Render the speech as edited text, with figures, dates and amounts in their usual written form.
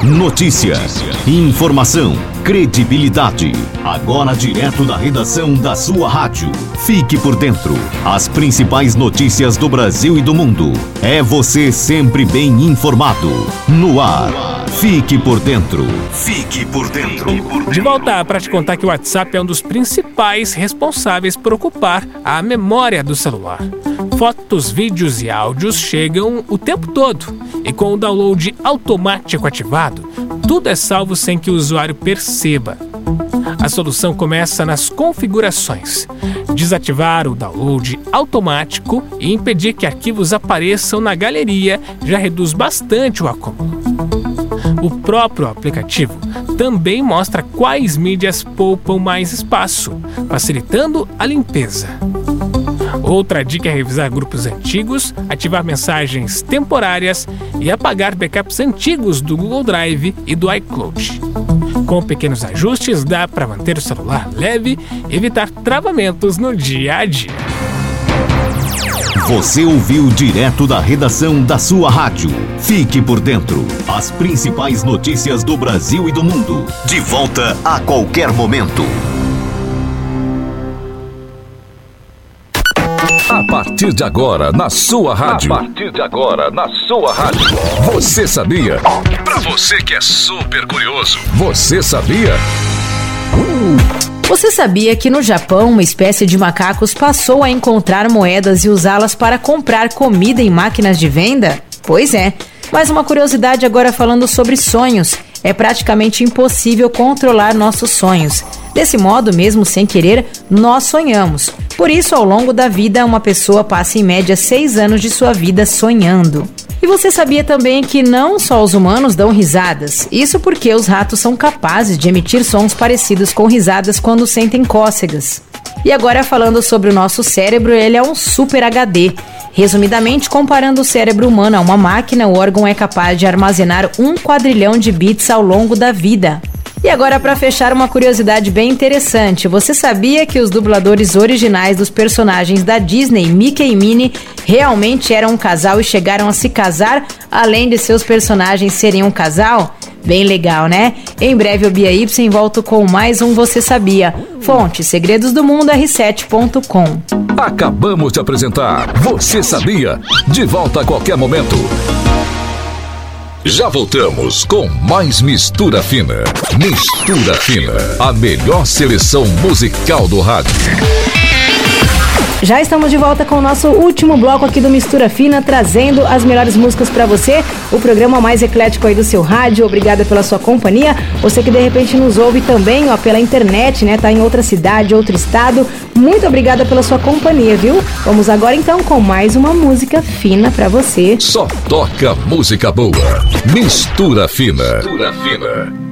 Notícia, informação, credibilidade. Agora direto da redação da sua rádio. Fique por dentro. As principais notícias do Brasil e do mundo. É você sempre bem informado. No ar. Fique por dentro. Fique por dentro. De volta para te contar que o WhatsApp é um dos principais responsáveis por ocupar a memória do celular. Fotos, vídeos e áudios chegam o tempo todo. E com o download automático ativado, tudo é salvo sem que o usuário perceba. A solução começa nas configurações. Desativar o download automático e impedir que arquivos apareçam na galeria já reduz bastante o acúmulo. O próprio aplicativo também mostra quais mídias poupam mais espaço, facilitando a limpeza. Outra dica é revisar grupos antigos, ativar mensagens temporárias e apagar backups antigos do Google Drive e do iCloud. Com pequenos ajustes, dá para manter o celular leve e evitar travamentos no dia a dia. Você ouviu direto da redação da sua rádio. Fique por dentro. As principais notícias do Brasil e do mundo. De volta a qualquer momento. A partir de agora, na sua rádio. Você sabia? Pra você que é super curioso. Você sabia? Você sabia que no Japão uma espécie de macacos passou a encontrar moedas e usá-las para comprar comida em máquinas de venda? Pois é. Mais uma curiosidade agora falando sobre sonhos. É praticamente impossível controlar nossos sonhos. Desse modo, mesmo sem querer, nós sonhamos. Por isso, ao longo da vida, uma pessoa passa em média 6 anos de sua vida sonhando. E você sabia também que não só os humanos dão risadas? Isso porque os ratos são capazes de emitir sons parecidos com risadas quando sentem cócegas. E agora falando sobre o nosso cérebro, ele é um super HD. Resumidamente, comparando o cérebro humano a uma máquina, o órgão é capaz de armazenar 1 quadrilhão de bits ao longo da vida. E agora, para fechar, uma curiosidade bem interessante. Você sabia que os dubladores originais dos personagens da Disney, Mickey e Minnie, realmente eram um casal e chegaram a se casar, além de seus personagens serem um casal? Bem legal, né? Em breve eu, Bia Y, volto com mais um Você Sabia. Fonte Segredos do Mundo R7.com. Acabamos de apresentar Você Sabia? De volta a qualquer momento. Já voltamos com mais Mistura Fina. Mistura Fina, a melhor seleção musical do rádio. Já estamos de volta com o nosso último bloco aqui do Mistura Fina, trazendo as melhores músicas pra você, o programa mais eclético aí do seu rádio. Obrigada pela sua companhia. Você que de repente nos ouve também, pela internet, né? Tá em outra cidade, outro estado. Muito obrigada pela sua companhia, viu? Vamos agora então com mais uma música fina pra você. Só toca música boa. Mistura Fina. Mistura Fina.